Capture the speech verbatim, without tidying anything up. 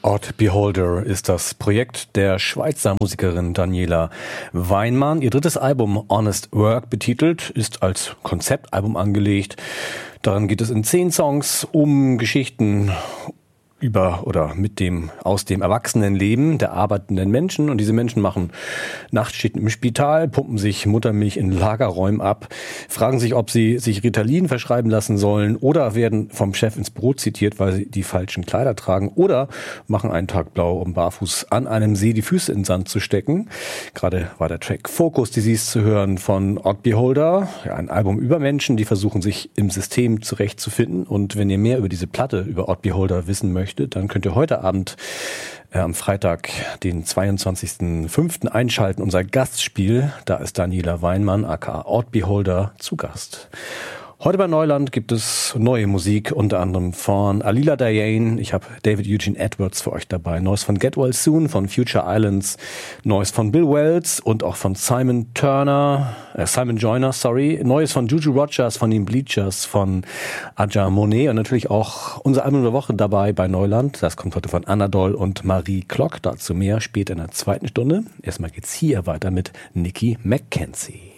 Odd Beholder ist das Projekt der Schweizer Musikerin Daniela Weinmann. Ihr drittes Album Honest Work betitelt, ist als Konzeptalbum angelegt. Darin geht es in zehn Songs um Geschichten über oder mit dem, aus dem Erwachsenenleben der arbeitenden Menschen. Und diese Menschen machen Nachtschichten im Spital, pumpen sich Muttermilch in Lagerräumen ab, fragen sich, ob sie sich Ritalin verschreiben lassen sollen oder werden vom Chef ins Büro zitiert, weil sie die falschen Kleider tragen oder machen einen Tag blau, um barfuß an einem See die Füße in den Sand zu stecken. Gerade war der Track Focus Disease zu hören von Odd Beholder, ja, ein Album über Menschen, die versuchen, sich im System zurechtzufinden. Und wenn ihr mehr über diese Platte, über Odd Beholder wissen möchtet, dann könnt ihr heute Abend äh, am Freitag, den zweiundzwanzigsten fünften einschalten, unser Gastspiel. Da ist Daniela Weinmann, aka Odd Beholder, zu Gast. Heute bei Neuland gibt es neue Musik, unter anderem von Alila Diane. Ich habe David Eugene Edwards für euch dabei. Neues von Get Well Soon, von Future Islands. Neues von Bill Wells und auch von Simon Turner, äh, Simon Joyner, sorry. Neues von Juju Rogers, von den Bleachers, von Aja Monet und natürlich auch unser Album der Woche dabei bei Neuland. Das kommt heute von Anadol und Marie Klock. Dazu mehr später in der zweiten Stunde. Erstmal geht's hier weiter mit Nikki McKenzie.